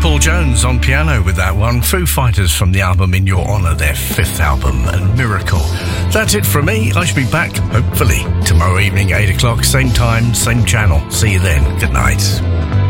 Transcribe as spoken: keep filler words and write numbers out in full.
Paul Jones on piano with that one. Foo Fighters from the album In Your Honour, their fifth album, and Miracle. That's it from me. I shall be back, hopefully, tomorrow evening, eight o'clock, same time, same channel. See you then. Good night.